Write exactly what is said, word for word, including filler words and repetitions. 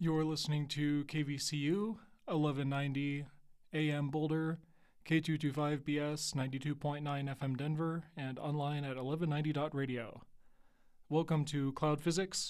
You're listening to K V C U, eleven ninety A M Boulder, K two twenty-five B S, ninety-two point nine F M Denver, and online at eleven ninety dot radio. Welcome to Cloud Physics,